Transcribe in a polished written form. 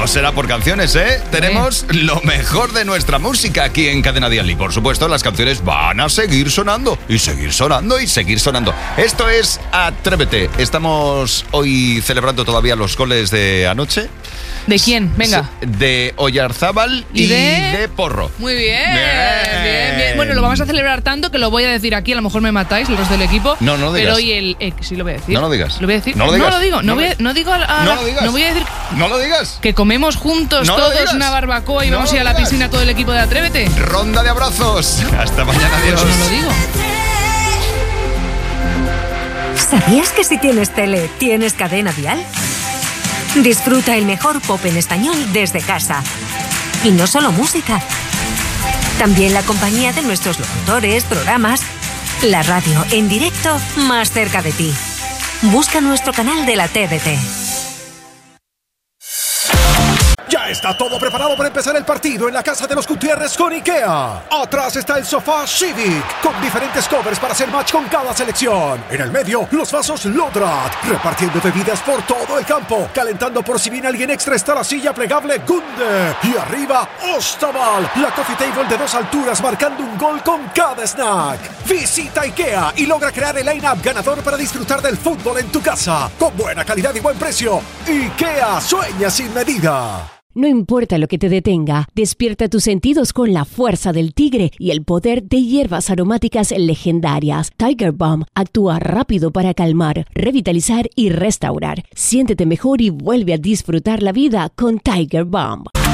no será por canciones, ¿eh? Tenemos lo mejor de nuestra música aquí en Cadena Dial. Y por supuesto, las canciones van a seguir sonando. Y seguir sonando y seguir sonando. Esto es Atrévete. Estamos hoy celebrando todavía los goles de anoche. ¿De quién? Venga. De Oyarzábal y de Porro. Muy bien, bien. Bueno, lo vamos a celebrar tanto que lo voy a decir aquí. A lo mejor me matáis los del equipo. No lo digas. Pero hoy sí lo voy a decir. No lo digas. ¿Lo voy a decir? No lo digas. No lo digo. No voy a decir. No lo digas. Que comemos juntos todos una barbacoa y vamos a ir a la piscina todo el equipo de Atrévete. Ronda de abrazos. Hasta mañana, adiós. Pues no lo digo. ¿Sabías que si tienes tele, tienes Cadena Dial? Disfruta el mejor pop en español desde casa. Y no solo música. También la compañía de nuestros locutores, programas, la radio en directo más cerca de ti. Busca nuestro canal de la TDT. Ya está todo preparado para empezar el partido en la casa de los Gutiérrez con IKEA. Atrás está el sofá Civic, con diferentes covers para hacer match con cada selección. En el medio, los vasos Lodrat, repartiendo bebidas por todo el campo. Calentando por si viene alguien extra está la silla plegable Gunde. Y arriba, Ostaval, la coffee table de 2 alturas marcando un gol con cada snack. Visita IKEA y logra crear el line-up ganador para disfrutar del fútbol en tu casa. Con buena calidad y buen precio. IKEA, sueña sin medida. No importa lo que te detenga, despierta tus sentidos con la fuerza del tigre y el poder de hierbas aromáticas legendarias. Tiger Balm actúa rápido para calmar, revitalizar y restaurar. Siéntete mejor y vuelve a disfrutar la vida con Tiger Balm.